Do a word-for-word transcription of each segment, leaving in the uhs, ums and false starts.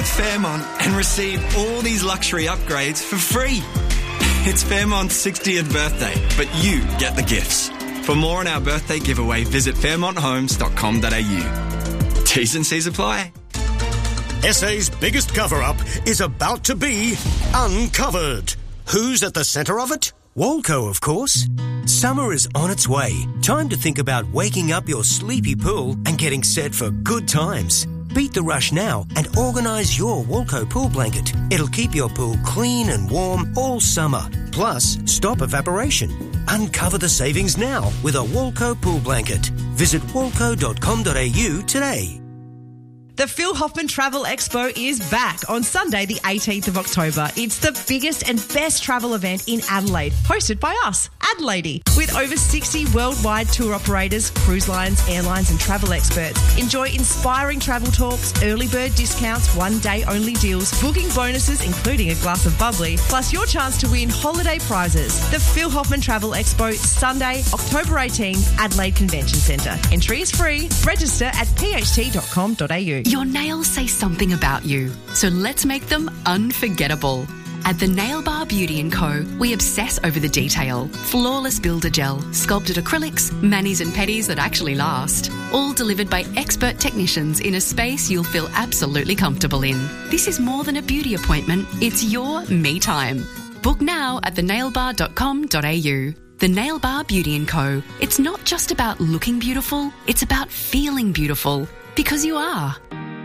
Fairmont and receive all these luxury upgrades for free. It's Fairmont's sixtieth birthday, but you get the gifts. For more on our birthday giveaway, visit fairmont homes dot com dot a u. T's and C's apply. S A's biggest cover-up is about to be uncovered. Who's at the centre of it? Walco, of course. Summer is on its way. Time to think about waking up your sleepy pool and getting set for good times. Beat the rush now and organise your Walco pool blanket. It'll keep your pool clean and warm all summer. Plus, stop evaporation. Uncover the savings now with a Walco pool blanket. Visit walco dot com dot a u today. The Phil Hoffmann Travel Expo is back on Sunday, the eighteenth of October. It's the biggest and best travel event in Adelaide, hosted by us, Adelaide. With over sixty worldwide tour operators, cruise lines, airlines and travel experts. Enjoy inspiring travel talks, early bird discounts, one-day only deals, booking bonuses including a glass of bubbly, plus your chance to win holiday prizes. The Phil Hoffmann Travel Expo, Sunday, October eighteenth, Adelaide Convention Centre. Entry is free. Register at p h t dot com dot a u. Your nails say something about you, so let's make them unforgettable. At the Nail Bar Beauty and Co, we obsess over the detail. Flawless builder gel, sculpted acrylics, manis and pedis that actually last. All delivered by expert technicians in a space you'll feel absolutely comfortable in. This is more than a beauty appointment, it's your me time. Book now at the nail bar dot com dot a u. The Nail Bar Beauty and Co. It's not just about looking beautiful, it's about feeling beautiful. Because you are.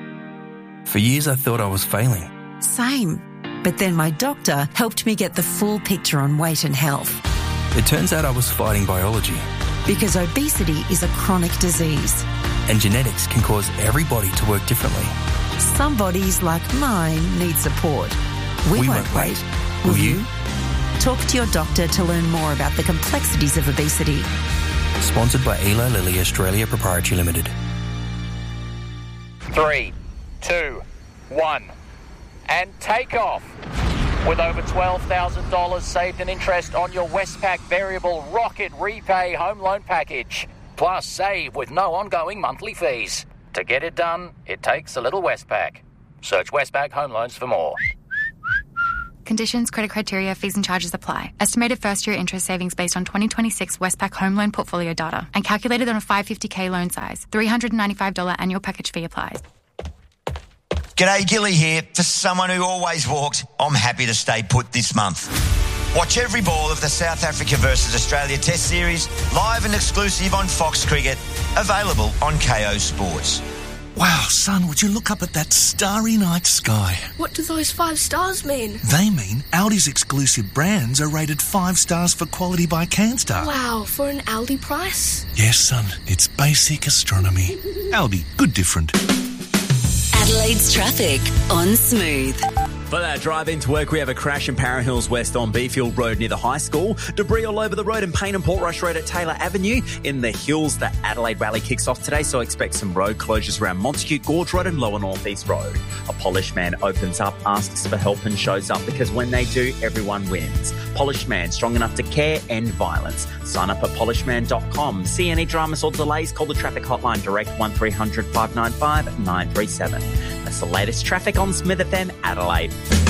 For years I thought I was failing. Same. But then my doctor helped me get the full picture on weight and health. It turns out I was fighting biology. Because obesity is a chronic disease. And genetics can cause every body to work differently. Some bodies, like mine, need support. We, we won't, won't wait. wait. Will Will you? you? Talk to your doctor to learn more about the complexities of obesity. Sponsored by Eli Lilly Australia Proprietary Limited. Three, two, one, and take off. With over twelve thousand dollars saved in interest on your Westpac Variable Rocket Repay Home Loan Package. Plus, save with no ongoing monthly fees. To get it done, it takes a little Westpac. Search Westpac Home Loans for more. Conditions, credit criteria, fees and charges apply. Estimated first-year interest savings based on twenty twenty-six Westpac home loan portfolio data and calculated on a five hundred fifty thousand loan size. three hundred ninety-five dollars annual package fee applies. G'day, Gilly here. For someone who always walked, I'm happy to stay put this month. Watch every ball of the South Africa versus Australia Test Series live and exclusive on Fox Cricket, available on K O Sports. Wow, son, would you look up at that starry night sky? What do those five stars mean? They mean Aldi's exclusive brands are rated five stars for quality by CanStar. Wow, for an Aldi price? Yes, son, it's basic astronomy. Aldi, good different. Adelaide's traffic on Smooth. For that drive into work, we have a crash in Para Hills West on Beefield Road near the high school. Debris all over the road in Payne and Portrush Road at Taylor Avenue. In the hills, the Adelaide Rally kicks off today, so expect some road closures around Montague Gorge Road and Lower North East Road. A Polished Man opens up, asks for help and shows up because when they do, everyone wins. Polished Man, strong enough to care, end violence. Sign up at polished man dot com. See any dramas or delays, call the traffic hotline direct one three hundred five nine five nine three seven. That's the latest traffic on Smith F M Adelaide.